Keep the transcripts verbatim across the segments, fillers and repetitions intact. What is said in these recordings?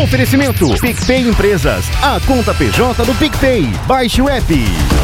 Oferecimento PicPay Empresas, a conta P J do PicPay. Baixe o app.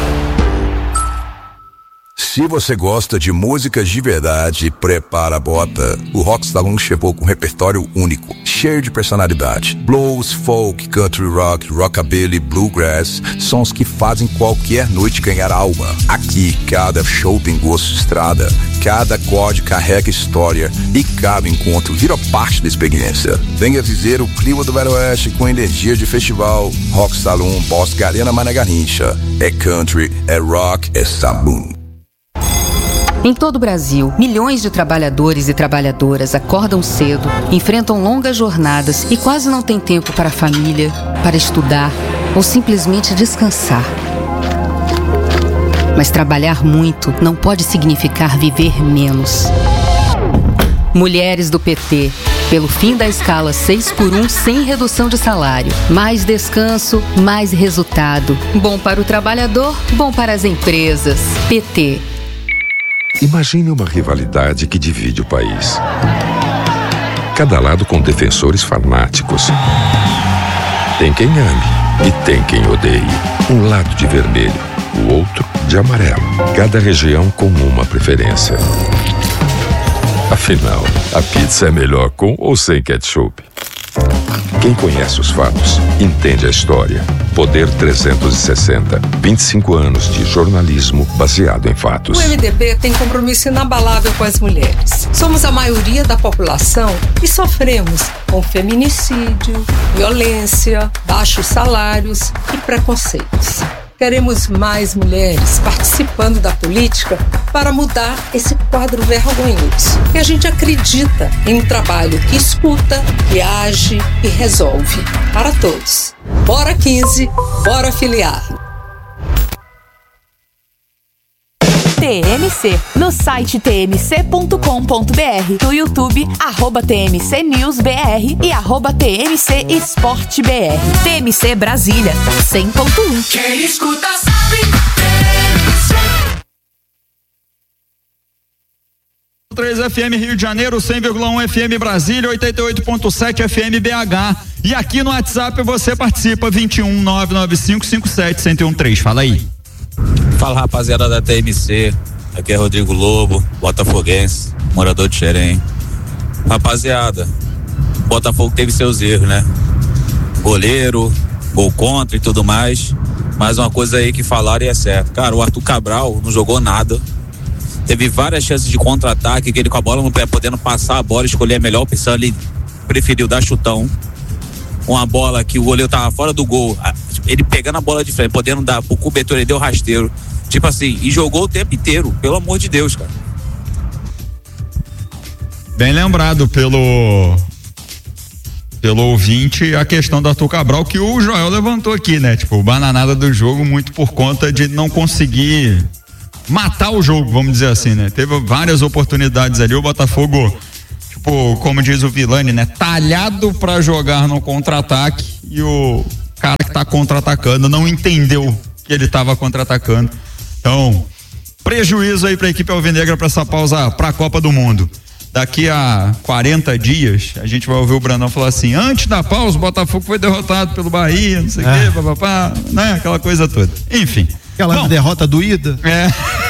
Se você gosta de músicas de verdade, prepara a bota. O Rock Salão chegou com um repertório único, cheio de personalidade. Blues, folk, country rock, rockabilly, bluegrass, sons que fazem qualquer noite ganhar alma. Aqui, cada show tem gosto de estrada, cada acorde carrega história e cada encontro vira parte da experiência. Venha viver o clima do Velho Oeste com energia de festival. Rock Salão, Boss Galena Mané Garrincha. É country, é rock, é sabum. Em todo o Brasil, milhões de trabalhadores e trabalhadoras acordam cedo, enfrentam longas jornadas e quase não têm tempo para a família, para estudar ou simplesmente descansar. Mas trabalhar muito não pode significar viver menos. Mulheres do P T, pelo fim da escala seis por um sem redução de salário. Mais descanso, mais resultado. Bom para o trabalhador, bom para as empresas. P T. Imagine uma rivalidade que divide o país. Cada lado com defensores fanáticos. Tem quem ame e tem quem odeie. Um lado de vermelho, o outro de amarelo. Cada região com uma preferência. Afinal, a pizza é melhor com ou sem ketchup? Quem conhece os fatos, entende a história. Poder trezentos e sessenta. vinte e cinco anos de jornalismo baseado em fatos. O M D B tem compromisso inabalável com as mulheres. Somos a maioria da população e sofremos com feminicídio, violência, baixos salários e preconceitos. Queremos mais mulheres participando da política para mudar esse quadro vergonhoso. E a gente acredita em um trabalho que escuta, que age e resolve. Para todos. Bora quinze, bora filiar. T M C, no site t m c ponto com ponto b r, no YouTube, arroba T M C News B R e arroba T M C Esporte B R. T M C Brasília, cem ponto um. Quem escuta sabe, T M C. três F M Rio de Janeiro, cem vírgula um F M Brasília, oitenta e oito ponto sete F M B H. E aqui no WhatsApp você participa, vinte e um, nove nove cinco, cinco sete, um zero um três. Fala aí. Fala, rapaziada da T M C, aqui é Rodrigo Lobo, botafoguense, morador de Xerém. Rapaziada, Botafogo teve seus erros, né? Goleiro, gol contra e tudo mais, mas uma coisa aí que falaram e é certo. Cara, o Arthur Cabral não jogou nada, teve várias chances de contra-ataque, que ele com a bola no pé, podendo passar a bola, escolher a melhor opção, ele preferiu dar chutão. Uma bola que o goleiro tava fora do gol, ele pegando a bola de frente, podendo dar pro cobertor, ele deu rasteiro, tipo assim, e jogou o tempo inteiro, pelo amor de Deus, cara. Bem lembrado pelo pelo ouvinte a questão do Arthur Cabral, que o Joel levantou aqui, né, tipo, bananada do jogo muito por conta de não conseguir matar o jogo, vamos dizer assim, né, teve várias oportunidades ali, o Botafogo, tipo, como diz o Vilani, né, talhado pra jogar no contra-ataque, e o cara que tá contra-atacando não entendeu que ele tava contra-atacando. Então, prejuízo aí pra equipe alvinegra pra essa pausa pra Copa do Mundo. Daqui a quarenta dias, a gente vai ouvir o Brandão falar assim, antes da pausa, o Botafogo foi derrotado pelo Bahia, não sei o é. quê, papapá, né, aquela coisa toda. Enfim. Aquela Bom, derrota doída. É.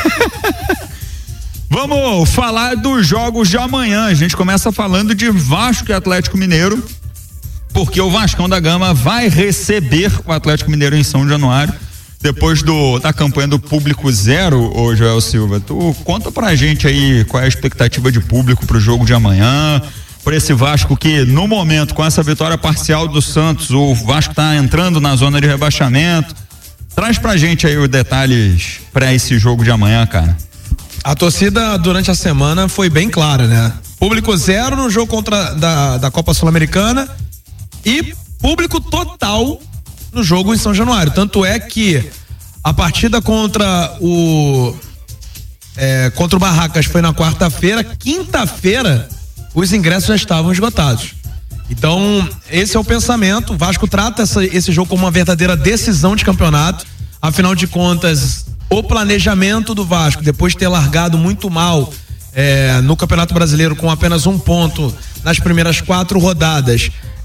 Vamos falar dos jogos de amanhã. A gente começa falando de Vasco e Atlético Mineiro, porque o Vascão da Gama vai receber o Atlético Mineiro em São Januário, depois do, da campanha do público zero, ô Joel Silva. Tu conta pra gente aí qual é a expectativa de público pro jogo de amanhã, por esse Vasco que, no momento, com essa vitória parcial do Santos, o Vasco tá entrando na zona de rebaixamento. Traz pra gente aí os detalhes pra esse jogo de amanhã, cara. A torcida durante a semana foi bem clara, né? Público zero no jogo contra da, da Copa Sul-Americana e público total no jogo em São Januário. Tanto é que a partida contra o é, contra o Barracas foi na quarta-feira, quinta-feira os ingressos já estavam esgotados. Então, esse é o pensamento. O Vasco trata essa, esse jogo como uma verdadeira decisão de campeonato. Afinal de contas, o planejamento do Vasco, depois de ter largado muito mal é, no Campeonato Brasileiro com apenas um ponto nas primeiras quatro rodadas,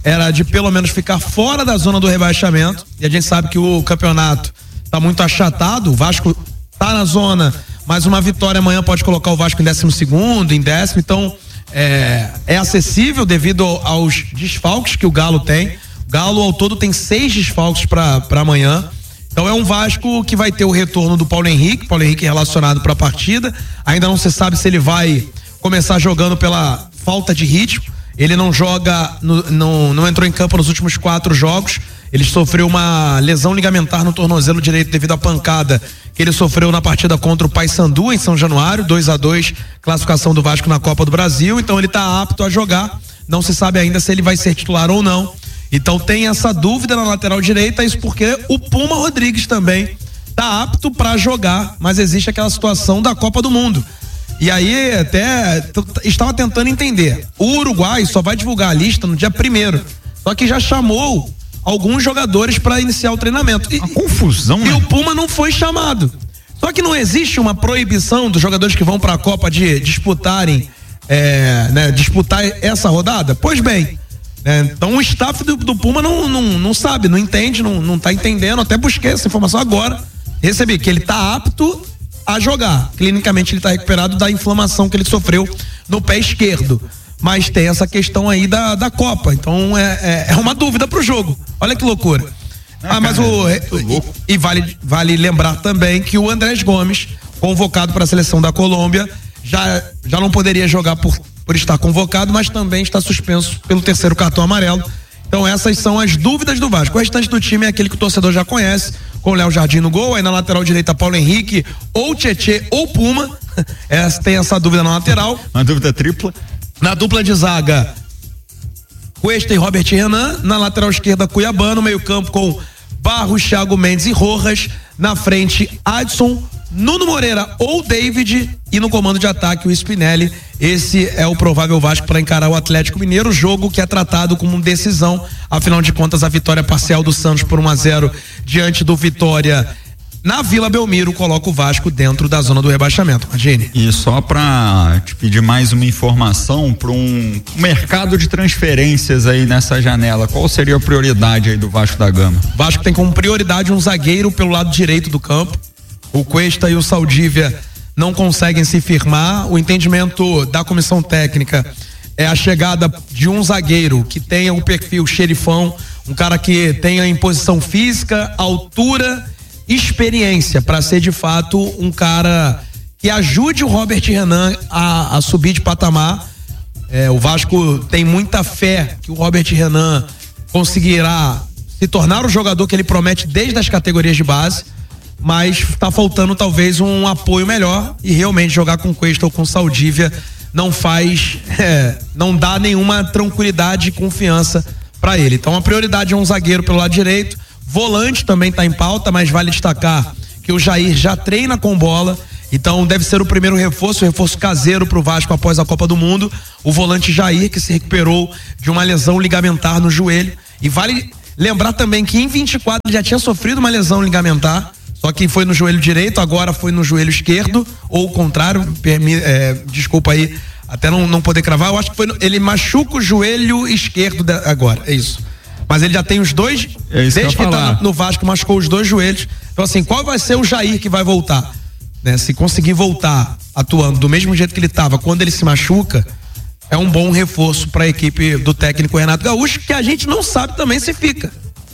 era de pelo menos ficar fora da zona do rebaixamento, e a gente sabe que o campeonato tá muito achatado, o Vasco tá na zona, mas uma vitória amanhã pode colocar o Vasco em décimo segundo, em décimo, então é, é acessível devido aos desfalques que o Galo tem. O Galo ao todo tem seis desfalques para amanhã. Então é um Vasco que vai ter o retorno do Paulo Henrique, Paulo Henrique relacionado para a partida. Ainda não se sabe se ele vai começar jogando pela falta de ritmo. Ele não joga, no, não, não entrou em campo nos últimos quatro jogos. Ele sofreu uma lesão ligamentar no tornozelo direito devido à pancada que ele sofreu na partida contra o Paysandu em São Januário, dois a dois, classificação do Vasco na Copa do Brasil. Então ele está apto a jogar. Não se sabe ainda se ele vai ser titular ou não. Então tem essa dúvida na lateral direita, isso porque o Puma Rodrigues também tá apto para jogar, mas existe aquela situação da Copa do Mundo. E aí até t- estava tentando entender. O Uruguai só vai divulgar a lista no dia primeiro. Só que já chamou alguns jogadores para iniciar o treinamento. E, uma confusão, e né? o Puma não foi chamado. Só que não existe uma proibição dos jogadores que vão para a Copa de disputarem, é, né, disputar essa rodada? Pois bem. É, então o staff do, do Puma não, não, não sabe, não entende, não, não tá entendendo. Até busquei essa informação agora. Recebi que ele tá apto a jogar. Clinicamente ele tá recuperado da inflamação que ele sofreu no pé esquerdo. Mas tem essa questão aí da, da Copa. Então é, é, é uma dúvida pro jogo. Olha que loucura. Ah, mas o. E, e vale, vale lembrar também que o Andrés Gomes, convocado para a seleção da Colômbia, já, já não poderia jogar por. por estar convocado, mas também está suspenso pelo terceiro cartão amarelo. Então essas são as dúvidas do Vasco. O restante do time é aquele que o torcedor já conhece, com o Léo Jardim no gol, aí na lateral direita Paulo Henrique, ou Tietê ou Puma. É, tem essa dúvida na lateral. Uma dúvida tripla. Na dupla de zaga, Cuesta e Robert Renan. Na lateral esquerda, Cuiabá. No meio campo com Barros, Thiago Mendes e Rojas. Na frente, Adson, Nuno Moreira ou David, e no comando de ataque o Spinelli. Esse é o provável Vasco para encarar o Atlético Mineiro, jogo que é tratado como decisão, afinal de contas a vitória parcial do Santos por um a zero diante do Vitória na Vila Belmiro coloca o Vasco dentro da zona do rebaixamento. Imagine. E só para te pedir mais uma informação para um mercado de transferências aí nessa janela, qual seria a prioridade aí do Vasco da Gama? O Vasco tem como prioridade um zagueiro pelo lado direito do campo. O Cuesta e o Saldívia não conseguem se firmar. O entendimento da comissão técnica é a chegada de um zagueiro que tenha o perfil xerifão, um cara que tenha imposição física, altura, experiência, para ser de fato um cara que ajude o Robert Renan a, a subir de patamar. É, o Vasco tem muita fé que o Robert Renan conseguirá se tornar o jogador que ele promete desde as categorias de base, mas tá faltando talvez um apoio melhor, e realmente jogar com Cuesta ou com Saldívia não faz, é, não dá nenhuma tranquilidade e confiança para ele. Então a prioridade é um zagueiro pelo lado direito. Volante também tá em pauta, mas vale destacar que o Jair já treina com bola, então deve ser o primeiro reforço, o reforço caseiro pro Vasco após a Copa do Mundo. O volante Jair, que se recuperou de uma lesão ligamentar no joelho, e vale lembrar também que em vinte e quatro ele já tinha sofrido uma lesão ligamentar, só que foi no joelho direito, agora foi no joelho esquerdo, ou o contrário, é, desculpa aí, até não, não poder cravar, eu acho que foi no, ele machuca o joelho esquerdo de, agora, é isso. Mas ele já tem os dois, é isso desde que, que tá no, no Vasco, machucou os dois joelhos. Então assim, qual vai ser o Jair que vai voltar? Né? Se conseguir voltar atuando do mesmo jeito que ele estava quando ele se machuca, é um bom reforço para a equipe do técnico Renato Gaúcho, que a gente não sabe também se fica.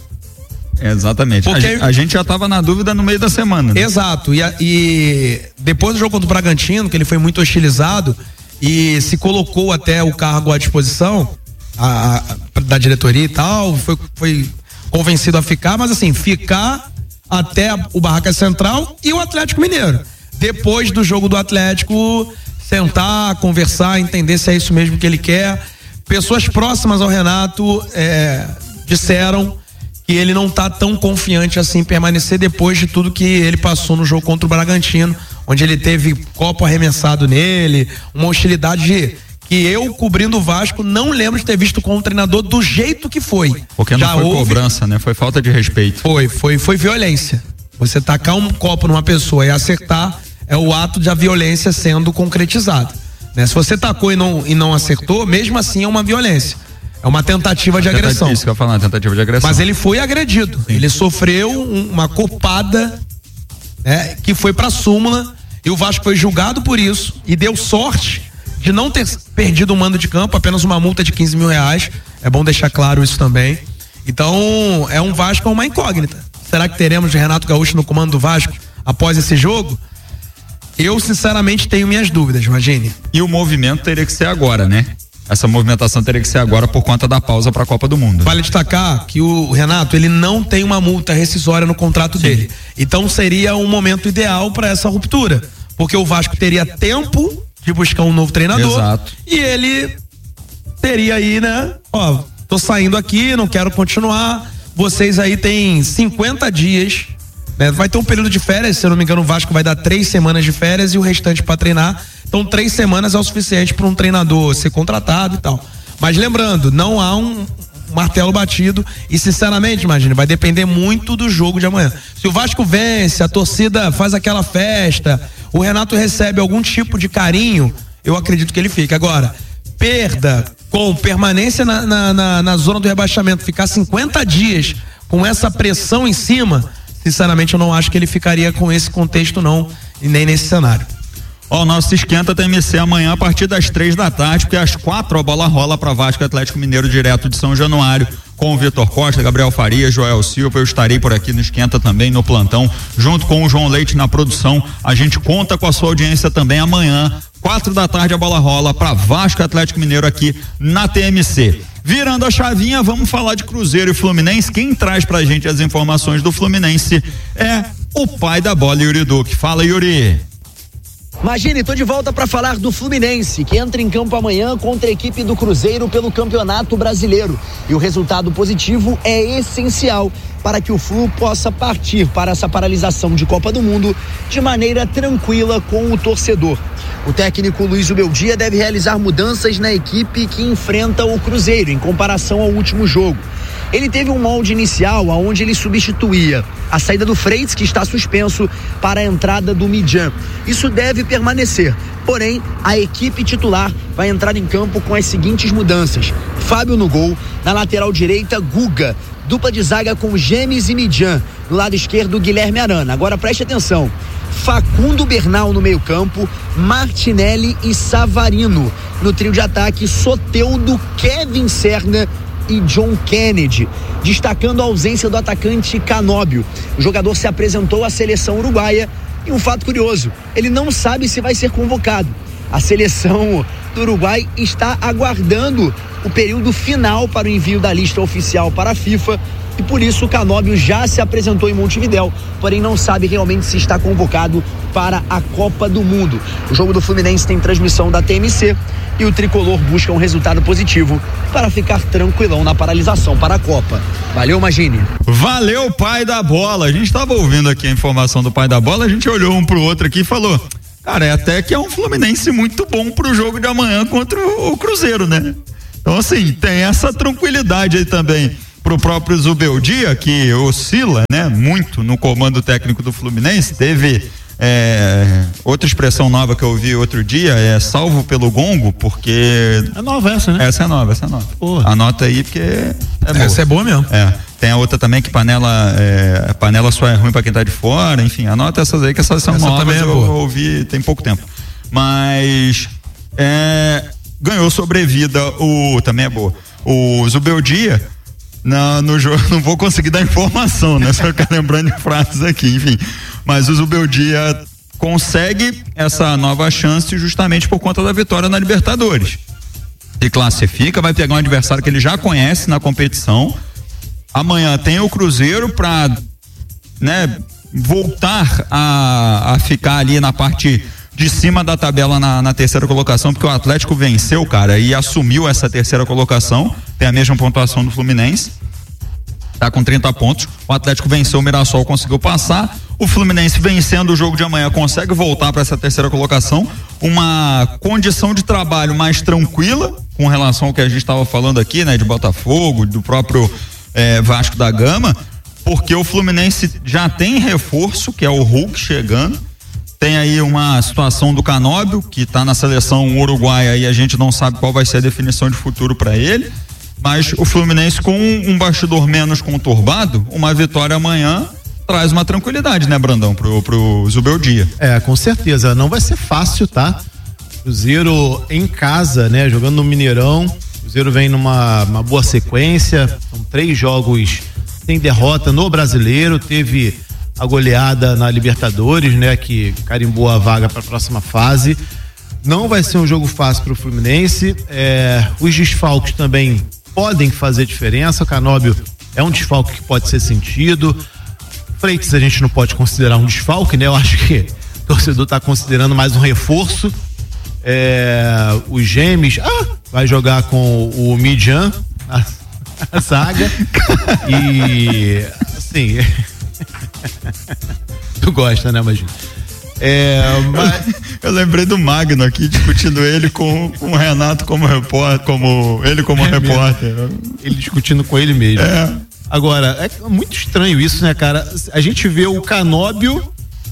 É, exatamente. Porque... A, a gente já estava na dúvida no meio da semana. Né? Exato. E, a, e depois do jogo contra o Bragantino, que ele foi muito hostilizado e se colocou até o cargo à disposição a, a, da diretoria e tal, foi, foi convencido a ficar, mas assim, ficar até a, o Barraca Central e o Atlético Mineiro. Depois do jogo do Atlético, sentar, conversar, entender se é isso mesmo que ele quer. Pessoas próximas ao Renato é, disseram que ele não tá tão confiante assim em permanecer depois de tudo que ele passou no jogo contra o Bragantino, onde ele teve copo arremessado nele, uma hostilidade de, que eu, cobrindo o Vasco, não lembro de ter visto com o treinador do jeito que foi. Porque Já não foi houve... cobrança, né? Foi falta de respeito. Foi, foi, foi violência. Você tacar um copo numa pessoa e acertar é o ato da violência sendo concretizado. Né? Se você tacou e não, e não acertou, mesmo assim é uma violência. É uma tentativa de Tentativa, agressão. Isso que eu ia falar, tentativa de agressão. Mas ele foi agredido. Sim. Ele sofreu um, uma copada, né, que foi pra súmula, e o Vasco foi julgado por isso e deu sorte de não ter perdido o mando de campo, apenas uma multa de quinze mil reais. É bom deixar claro isso também. Então, é um Vasco, uma incógnita. Será que teremos Renato Gaúcho no comando do Vasco após esse jogo? Eu, sinceramente, tenho minhas dúvidas, imagine. E o movimento teria que ser agora, né? Essa movimentação teria que ser agora por conta da pausa para a Copa do Mundo. Vale destacar que o Renato, ele não tem uma multa rescisória no contrato Sim. dele. Então seria um momento ideal para essa ruptura, porque o Vasco teria tempo de buscar um novo treinador. Exato. E ele teria aí, né? Ó, tô saindo aqui, não quero continuar. Vocês aí têm cinquenta dias, né? Vai ter um período de férias, se eu não me engano, o Vasco vai dar três semanas de férias e o restante para treinar. Então, três semanas é o suficiente para um treinador ser contratado e tal. Mas lembrando, não há um martelo batido e, sinceramente, imagina, vai depender muito do jogo de amanhã. Se o Vasco vence, a torcida faz aquela festa, o Renato recebe algum tipo de carinho, eu acredito que ele fique. Agora, perda com permanência na, na, na, na zona do rebaixamento, ficar cinquenta dias com essa pressão em cima, sinceramente, eu não acho que ele ficaria com esse contexto, não, e nem nesse cenário. Ó, o nosso esquenta T M C amanhã a partir das três da tarde, porque às quatro a bola rola para Vasco Atlético Mineiro direto de São Januário, com o Vitor Costa, Gabriel Faria, Joel Silva. Eu estarei por aqui no esquenta também, no plantão, junto com o João Leite na produção. A gente conta com a sua audiência também amanhã, quatro da tarde a bola rola para Vasco Atlético Mineiro aqui na T M C. Virando a chavinha, vamos falar de Cruzeiro e Fluminense. Quem traz pra gente as informações do Fluminense é o pai da bola, Yuri Duque. Fala, Yuri. Imagine, tô de volta para falar do Fluminense, que entra em campo amanhã contra a equipe do Cruzeiro pelo Campeonato Brasileiro. E o resultado positivo é essencial para que o Flu possa partir para essa paralisação de Copa do Mundo de maneira tranquila com o torcedor. O técnico Luiz Ubeldia deve realizar mudanças na equipe que enfrenta o Cruzeiro em comparação ao último jogo. Ele teve um molde inicial onde ele substituía a saída do Freitas, que está suspenso, para a entrada do Midjan. Isso deve permanecer, porém a equipe titular vai entrar em campo com as seguintes mudanças: Fábio no gol, na lateral direita Guga, dupla de zaga com Gemes e Midjan, no lado esquerdo Guilherme Arana. Agora preste atenção: Facundo Bernal no meio campo, Martinelli e Savarino. No trio de ataque, Soteldo, Kevin Serna e John Kennedy, destacando a ausência do atacante Canóbio. O jogador se apresentou à seleção uruguaia e um fato curioso, ele não sabe se vai ser convocado. A seleção do Uruguai está aguardando o período final para o envio da lista oficial para a FIFA e por isso o Canóbio já se apresentou em Montevidéu, porém não sabe realmente se está convocado para a Copa do Mundo. O jogo do Fluminense tem transmissão da T M C e o tricolor busca um resultado positivo para ficar tranquilão na paralisação para a Copa. Valeu, Magini. Valeu, pai da bola. A gente estava ouvindo aqui a informação do pai da bola, a gente olhou um pro outro aqui e falou: cara, é até que é um Fluminense muito bom pro jogo de amanhã contra o Cruzeiro, né? Então, assim, tem essa tranquilidade aí também pro próprio Zubeldia, que oscila, né, muito no comando técnico do Fluminense. Teve é, outra expressão nova que eu ouvi outro dia, é salvo pelo gongo, porque... É nova essa, né? Essa é nova, essa é nova. Porra. Anota aí, porque é boa. Essa é boa mesmo. É. Tem a outra também que panela, é, panela só é ruim pra quem tá de fora, enfim, anota essas aí que essas são essa novas, é eu boa. ouvi tem pouco tempo. Mas é, ganhou sobrevida o, também é boa, o Zubeldia. Não, no jogo, não vou conseguir dar informação, né? Só ficar lembrando de frases aqui, enfim. Mas o Zubeldia consegue essa nova chance justamente por conta da vitória na Libertadores. Se classifica, vai pegar um adversário que ele já conhece na competição. Amanhã tem o Cruzeiro para, né, voltar a, a ficar ali na parte de cima da tabela na, na terceira colocação, porque o Atlético venceu, cara, e assumiu essa terceira colocação, tem a mesma pontuação do Fluminense, tá com trinta pontos, o Atlético venceu o Mirassol, conseguiu passar, o Fluminense vencendo o jogo de amanhã consegue voltar para essa terceira colocação, uma condição de trabalho mais tranquila, com relação ao que a gente estava falando aqui, né, de Botafogo, do próprio eh, Vasco da Gama, porque o Fluminense já tem reforço, que é o Hulk chegando. Tem aí uma situação do Canóbio, que está na seleção uruguaia e a gente não sabe qual vai ser a definição de futuro para ele. Mas o Fluminense com um bastidor menos conturbado, uma vitória amanhã traz uma tranquilidade, né, Brandão, pro, pro Zubeldia. É, com certeza, não vai ser fácil, tá? Cruzeiro em casa, né, jogando no Mineirão, Cruzeiro vem numa uma boa sequência, são três jogos sem derrota no Brasileiro, teve a goleada na Libertadores, né, que carimbou a vaga para a próxima fase. Não vai ser um jogo fácil para o Fluminense, é, os desfalques também podem fazer diferença, o Canóbio é um desfalque que pode ser sentido, Freitas a gente não pode considerar um desfalque, né, eu acho que o torcedor está considerando mais um reforço. É, os Gêmeos, ah, vai jogar com o Midjan, a, a zaga, e assim, tu gosta, né, Magino? É, mas... Eu lembrei do Magno aqui discutindo ele com, com o Renato como repórter, como ele como é repórter. Mesmo. Ele discutindo com ele mesmo. É. Agora, é muito estranho isso, né, cara? A gente vê o Canóbio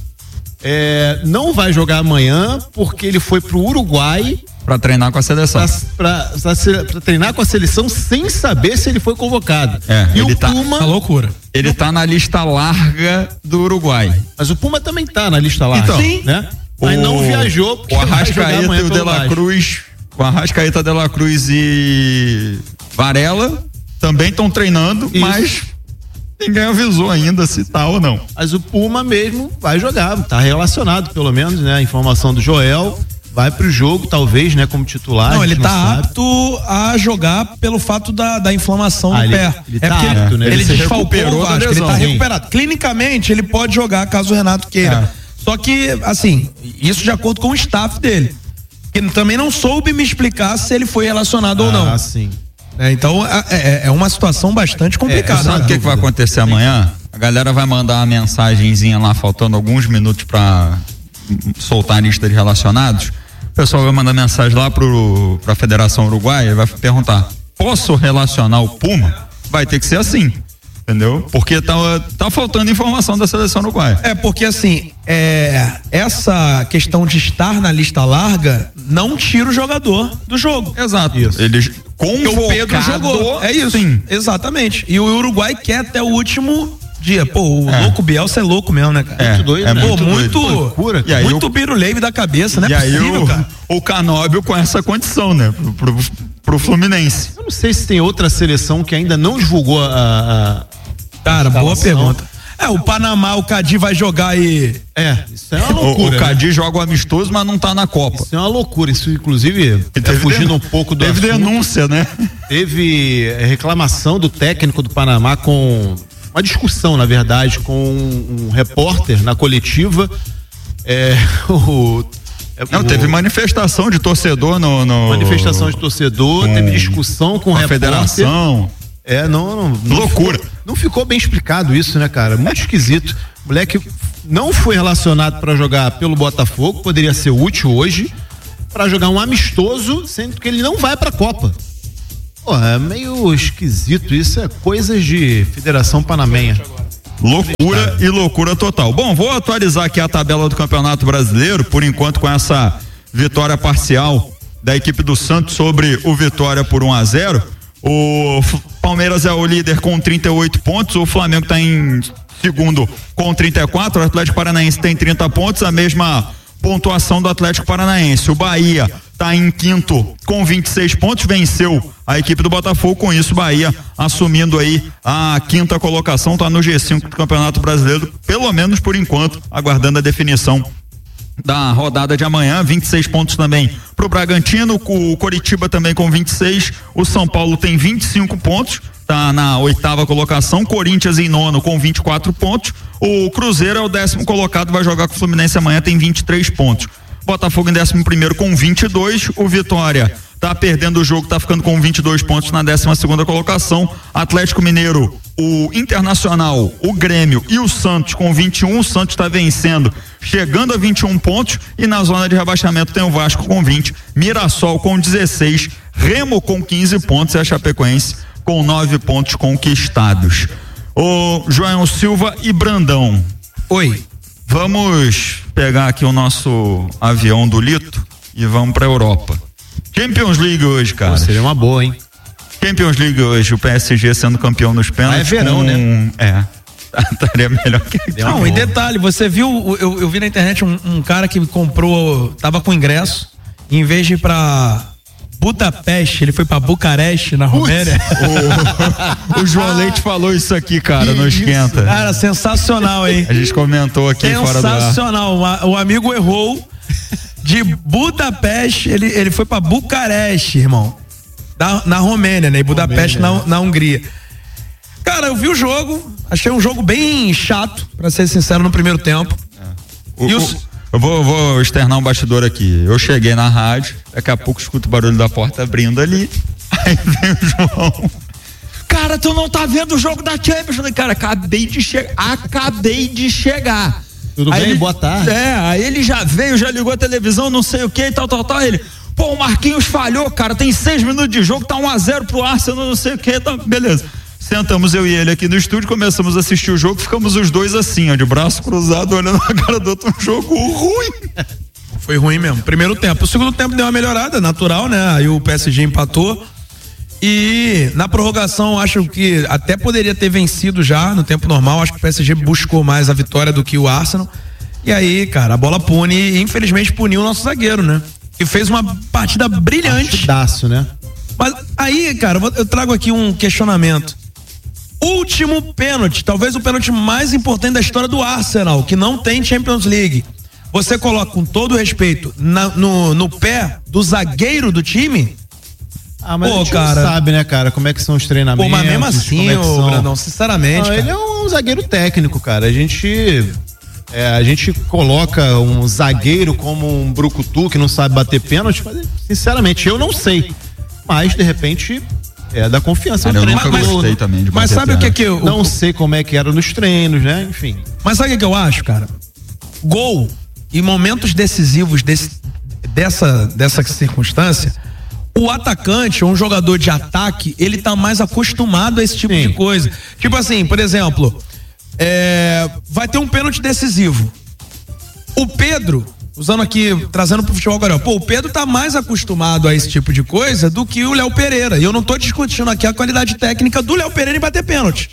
é, não vai jogar amanhã porque ele foi pro Uruguai para treinar com a seleção. Pra, pra, pra, pra treinar com a seleção sem saber se ele foi convocado. É, e ele o tá, Puma. Tá loucura. Ele o, tá na lista larga do Uruguai. Mas o Puma também tá na lista larga. Então, sim, né? Mas o, não viajou porque o Arrascaeta e o De La Cruz. O Arrascaeta, De La Cruz e Varela também estão treinando, isso. Mas ninguém avisou ainda se tá ou não. Mas o Puma mesmo vai jogar, tá relacionado pelo menos, né? A informação do Joel. Vai pro jogo, talvez, né, como titular. Não, ele não tá sabe. apto a jogar pelo fato da, da inflamação ah, no ele, pé. Ele é tá porque apto, né? Ele, ele se desfalcou, acho que ele tá sim. recuperado. Clinicamente, ele pode jogar caso o Renato queira. É. Só que, assim, isso de acordo com o staff dele. Que também não soube me explicar se ele foi relacionado ah, ou não. Ah, sim. É, então, é, é uma situação bastante complicada. É, sabe o que, que vai acontecer amanhã? A galera vai mandar uma mensagenzinha lá, faltando alguns minutos pra soltar a lista de relacionados. O pessoal vai mandar mensagem lá pro, pra Federação Uruguaia e vai perguntar: posso relacionar o Puma? Vai ter que ser assim, entendeu? Porque tá, tá faltando informação da seleção uruguaia. É, porque assim, é, essa questão de estar na lista larga não tira o jogador do jogo. Exato. Isso. Eles convocado, o Pedro jogou. É isso. Sim. Exatamente. E o Uruguai quer até o último dia. Pô, o é. louco Bielsa é louco mesmo, né, cara? É, muito doido, é né? muito, Pô, muito, loucura, e aí muito o... biruleibe da cabeça, né? E aí possível, o, cara. o Canóbio com essa condição, né? Pro, pro, pro Fluminense. Eu não sei se tem outra seleção que ainda não divulgou a... a... Cara, boa pergunta. É, o Panamá, o Cadi vai jogar e... É, isso é uma loucura. O, o Cadi né? joga o amistoso, mas não tá na Copa. Isso é uma loucura, isso inclusive, é fugindo den... um pouco do Teve assunto. denúncia, né? Teve reclamação do técnico do Panamá com... uma discussão, na verdade, com um, um repórter na coletiva. É, o, Não, o, teve manifestação de torcedor no. no manifestação de torcedor, com, teve discussão com o repórter. Federação. É, não, não, não loucura. Ficou, não ficou bem explicado isso, né, cara? Muito esquisito. O moleque não foi relacionado para jogar pelo Botafogo, poderia ser útil hoje, para jogar um amistoso, sendo que ele não vai para a Copa. Pô, é meio esquisito isso, é coisas de Federação Panamenha. Loucura e loucura total. Bom, vou atualizar aqui a tabela do Campeonato Brasileiro, por enquanto com essa vitória parcial da equipe do Santos sobre o Vitória por um a zero. O Palmeiras é o líder com trinta e oito pontos, o Flamengo está em segundo com trinta e quatro, o Atlético Paranaense tem trinta pontos, a mesma pontuação do Atlético Paranaense. O Bahia está em quinto com vinte e seis pontos, venceu a equipe do Botafogo, com isso o Bahia assumindo aí a quinta colocação, está no G cinco do Campeonato Brasileiro, pelo menos por enquanto, aguardando a definição da rodada de amanhã. Vinte e seis pontos também pro Bragantino, o Coritiba também com vinte e seis, o São Paulo tem vinte e cinco pontos, tá na oitava colocação, Corinthians em nono com vinte e quatro pontos, o Cruzeiro é o décimo colocado, vai jogar com o Fluminense amanhã, tem vinte e três pontos. Botafogo em décimo primeiro com vinte e dois, o Vitória tá perdendo o jogo, tá ficando com vinte e dois pontos na décima segunda colocação, Atlético Mineiro, o Internacional, o Grêmio e o Santos com vinte e um, o Santos tá vencendo, chegando a vinte e um pontos, e na zona de rebaixamento tem o Vasco com vinte, Mirassol com dezesseis, Remo com quinze pontos e a Chapecoense com nove pontos conquistados. O João Silva e Brandão. Oi. Vamos pegar aqui o nosso avião do Lito e vamos pra Europa. Champions League hoje, cara. Pô, seria uma boa, hein? Champions League hoje, o P S G sendo campeão nos pênaltis. Ah, é verão, com... né? É. Estaria melhor que aqui. Não, e detalhe, você viu, eu, eu vi na internet um, um cara que comprou, tava com ingresso, e em vez de ir pra Budapeste, ele foi pra Bucareste, na Romênia. O, o João Leite falou isso aqui, cara, no Esquenta. Cara, sensacional, hein? A gente comentou aqui fora do ar. Sensacional, o amigo errou. De Budapeste, ele, ele foi pra Bucareste, irmão. Na, na Romênia, né? E Budapeste Romênia, na, na Hungria. Cara, eu vi o jogo, achei um jogo bem chato, pra ser sincero, no primeiro tempo. É. O, e os... Eu vou, eu vou externar um bastidor aqui. Eu cheguei na rádio, daqui a pouco escuto o barulho da porta abrindo ali. Aí vem o João. Cara, tu não tá vendo o jogo da Champions? Eu falei, cara, acabei de chegar. Acabei de chegar. Tudo aí bem? Ele, Boa tarde. É, aí ele já veio, já ligou a televisão, não sei o que e tal, tal, tal. Ele, pô, o Marquinhos falhou, cara, tem seis minutos de jogo, tá um a zero pro Arsenal, não sei o que, tá, beleza. Sentamos eu e ele aqui no estúdio, começamos a assistir o jogo, ficamos os dois assim, ó, de braço cruzado, olhando na cara do outro, um jogo ruim. Foi ruim mesmo, primeiro tempo. O segundo tempo deu uma melhorada, natural, né? Aí o P S G empatou. E na prorrogação, acho que até poderia ter vencido já no tempo normal. Acho que o P S G buscou mais a vitória do que o Arsenal. E aí, cara, a bola pune e infelizmente puniu o nosso zagueiro, né? Que fez uma partida brilhante. Partidaço, né? Mas aí, cara, eu trago aqui um questionamento. Último pênalti, talvez o pênalti mais importante da história do Arsenal, que não tem Champions League. Você coloca, com todo respeito, na, no, no pé do zagueiro do time? Ah, mas Pô, a gente cara, não sabe, né, cara, como é que são os treinamentos. Pô, mas mesmo assim, é ô, Brandão, sinceramente. Não, ele é um zagueiro técnico, cara. A gente. É, a gente coloca um zagueiro como um brucutu que não sabe bater pênalti, mas sinceramente, eu não sei. Mas, de repente, é da confiança. Cara, eu nunca mas, gostei também de Mas sabe o que é que eu. Não sei como é que era nos treinos, né? Enfim. Mas sabe o que eu acho, cara? Gol em momentos decisivos desse, dessa, dessa circunstância, o atacante, ou um jogador de ataque, ele tá mais acostumado a esse tipo Sim. de coisa. Tipo assim, por exemplo, é, vai ter um pênalti decisivo. O Pedro, usando aqui, trazendo pro futebol agora, pô, o Pedro tá mais acostumado a esse tipo de coisa do que o Léo Pereira. E eu não tô discutindo aqui a qualidade técnica do Léo Pereira em bater pênalti.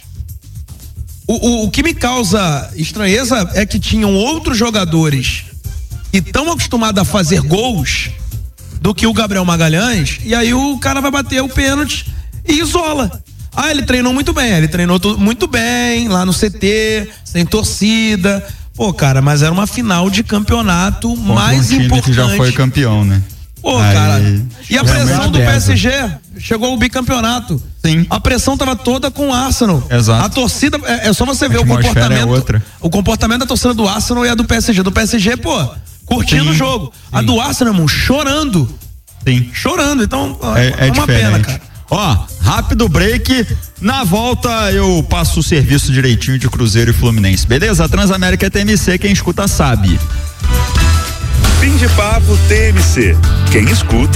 O, o, o que me causa estranheza é que tinham outros jogadores que estão acostumados a fazer gols do que o Gabriel Magalhães, e aí o cara vai bater o pênalti e isola. Ah, ele treinou muito bem, ele treinou tudo muito bem, lá no C T, sem torcida. Pô, cara, mas era uma final de campeonato Contra mais um time importante. Que já foi campeão, né? Pô, aí, cara. E a pressão do P S G chegou ao bicampeonato. Sim. A pressão tava toda com o Arsenal. Exato. A torcida, é, é só você ver o comportamento. É outra. O comportamento da torcida do Arsenal e a do P S G. Do P S G, pô, curtindo Sim. o jogo. Sim. A do Arsenal, irmão, chorando. Sim. Chorando. Então, é, é uma diferente. pena, cara. Ó, rápido break. Na volta eu passo o serviço direitinho de Cruzeiro e Fluminense. Beleza? A Transamérica T M C, quem escuta sabe. Fim de papo T M C. Quem escuta